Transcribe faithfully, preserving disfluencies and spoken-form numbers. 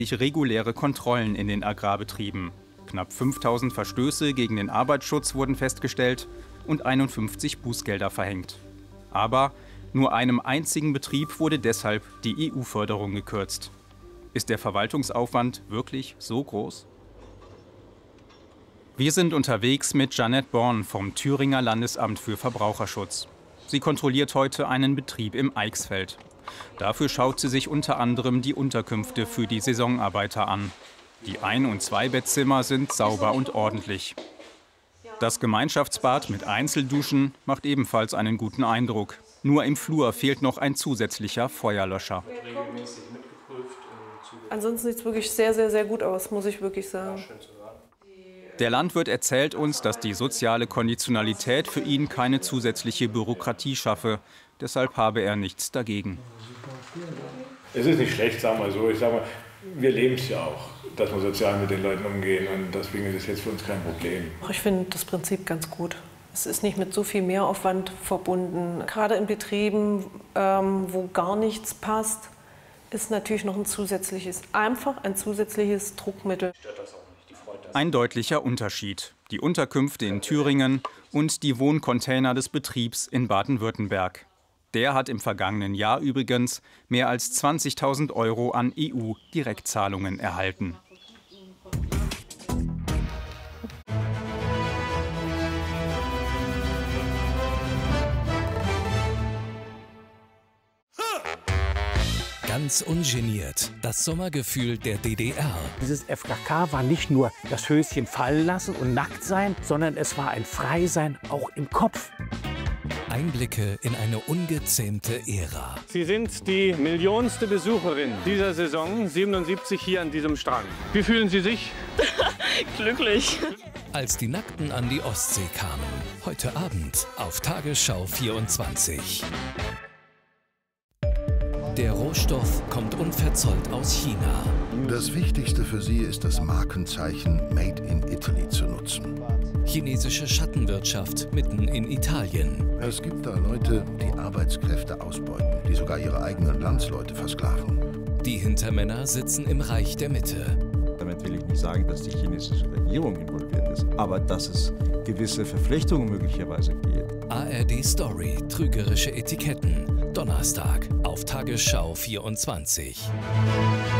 reguläre Kontrollen in den Agrarbetrieben. Knapp fünftausend Verstöße gegen den Arbeitsschutz wurden festgestellt und einundfünfzig Bußgelder verhängt. Aber nur einem einzigen Betrieb wurde deshalb die E U-Förderung gekürzt. Ist der Verwaltungsaufwand wirklich so groß? Wir sind unterwegs mit Jeanette Born vom Thüringer Landesamt für Verbraucherschutz. Sie kontrolliert heute einen Betrieb im Eichsfeld. Dafür schaut sie sich unter anderem die Unterkünfte für die Saisonarbeiter an. Die Ein- und Zweibettzimmer sind sauber und ordentlich. Das Gemeinschaftsbad mit Einzelduschen macht ebenfalls einen guten Eindruck. Nur im Flur fehlt noch ein zusätzlicher Feuerlöscher. Ansonsten sieht es wirklich sehr, sehr, sehr gut aus, muss ich wirklich sagen. Der Landwirt erzählt uns, dass die soziale Konditionalität für ihn keine zusätzliche Bürokratie schaffe. Deshalb habe er nichts dagegen. Es ist nicht schlecht, sagen wir so. Ich sage mal, wir leben es ja auch, dass wir sozial mit den Leuten umgehen. Und deswegen ist es jetzt für uns kein Problem. Ich finde das Prinzip ganz gut. Es ist nicht mit so viel Mehraufwand verbunden. Gerade in Betrieben, ähm, wo gar nichts passt, ist natürlich noch ein zusätzliches, einfach ein zusätzliches Druckmittel. Ein deutlicher Unterschied: die Unterkünfte in Thüringen und die Wohncontainer des Betriebs in Baden-Württemberg. Der hat im vergangenen Jahr übrigens mehr als zwanzigtausend Euro an E U-Direktzahlungen erhalten. Ganz ungeniert, das Sommergefühl der D D R. Dieses F K K war nicht nur das Höschen fallen lassen und nackt sein, sondern es war ein Freisein auch im Kopf. Einblicke in eine ungezähmte Ära. Sie sind die millionste Besucherin dieser Saison, siebenundsiebzig hier an diesem Strand. Wie fühlen Sie sich? Glücklich. Als die Nackten an die Ostsee kamen. Heute Abend auf Tagesschau vierundzwanzig. Der Rohstoff kommt unverzollt aus China. Das Wichtigste für sie ist das Markenzeichen Made in Italy zu nutzen. Chinesische Schattenwirtschaft mitten in Italien. Es gibt da Leute, die Arbeitskräfte ausbeuten, die sogar ihre eigenen Landsleute versklaven. Die Hintermänner sitzen im Reich der Mitte. Damit will ich nicht sagen, dass die chinesische Regierung involviert ist, aber dass es gewisse Verflechtungen möglicherweise gibt. A R D Story, trügerische Etiketten. Donnerstag auf Tagesschau vierundzwanzig.